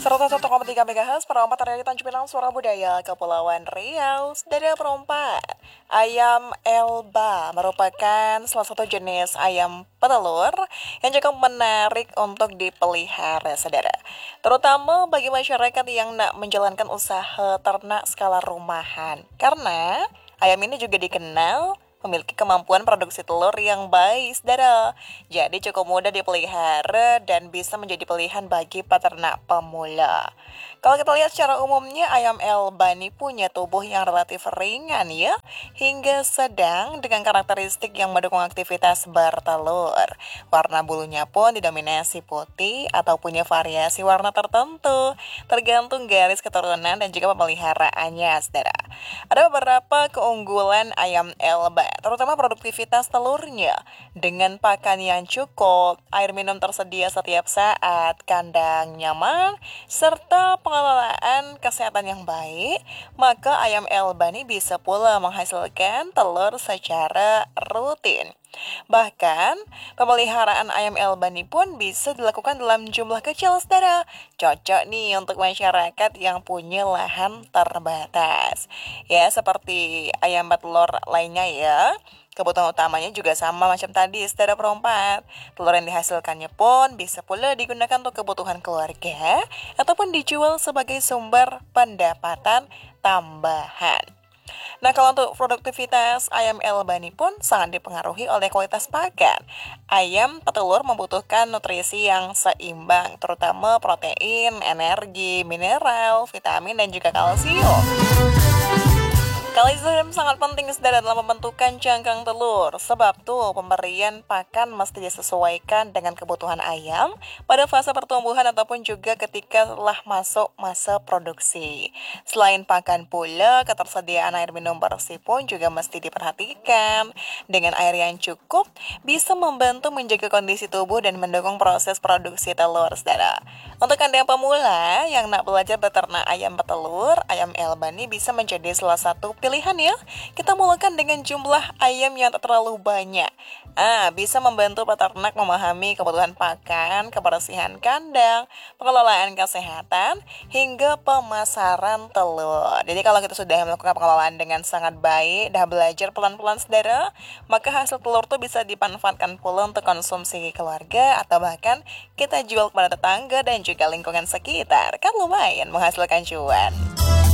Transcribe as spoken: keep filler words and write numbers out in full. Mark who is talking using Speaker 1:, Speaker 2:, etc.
Speaker 1: seratus satu koma tiga MHz perempat dari Tanjung Pinang Suara Budaya Kepulauan Riau. Saudara perempat, ayam Elba merupakan salah satu jenis ayam petelur yang cukup menarik untuk dipelihara, saudara. Terutama bagi masyarakat yang nak menjalankan usaha ternak skala rumahan. Karena ayam ini juga dikenal memiliki kemampuan produksi telur yang baik, saudara. Jadi cukup mudah dipelihara dan bisa menjadi pilihan bagi peternak pemula. Kalau kita lihat secara umumnya, ayam Elba ini punya tubuh yang relatif ringan ya, hingga sedang dengan karakteristik yang mendukung aktivitas bertelur. Warna bulunya pun didominasi putih atau punya variasi warna tertentu, tergantung garis keturunan dan juga pemeliharaannya, saudara. Ada beberapa keunggulan ayam Elba, terutama produktivitas telurnya. Dengan pakan yang cukup, air minum tersedia setiap saat, kandang nyaman, serta pengelolaan kesehatan yang baik, maka ayam Elba ini bisa pula menghasilkan telur secara rutin. Bahkan, pemeliharaan ayam Elba ini pun bisa dilakukan dalam jumlah kecil, saudara. Cocok nih untuk masyarakat yang punya lahan terbatas. Ya, seperti ayam petelur lainnya ya. Kebutuhan utamanya juga sama macam tadi, saudara perempat. Telur yang dihasilkannya pun bisa pula digunakan untuk kebutuhan keluarga ataupun dijual sebagai sumber pendapatan tambahan. Nah, kalau untuk produktivitas ayam Elba ini pun sangat dipengaruhi oleh kualitas pakan. Ayam petelur membutuhkan nutrisi yang seimbang, terutama protein, energi, mineral, vitamin, dan juga kalsium. Kalsium sangat penting, saudara, dalam pembentukan cangkang telur. Sebab tuh pemberian pakan mesti disesuaikan dengan kebutuhan ayam pada fase pertumbuhan ataupun juga ketika telah masuk masa produksi. Selain pakan pula, ketersediaan air minum bersih pun juga mesti diperhatikan. Dengan air yang cukup, bisa membantu menjaga kondisi tubuh dan mendukung proses produksi telur, saudara. Untuk Anda yang pemula yang nak belajar beternak ayam petelur, ayam Elba ini bisa menjadi salah satu pilihan ya. Kita mulakan dengan jumlah ayam yang tak terlalu banyak. Ah, bisa membantu peternak memahami kebutuhan pakan, kebersihan kandang, pengelolaan kesehatan, hingga pemasaran telur. Jadi kalau kita sudah melakukan pengelolaan dengan sangat baik, dah belajar pelan-pelan, saudara, maka hasil telur tuh bisa dimanfaatkan pula untuk konsumsi keluarga atau bahkan kita jual kepada tetangga dan juga lingkungan sekitar. Kan lumayan menghasilkan cuan.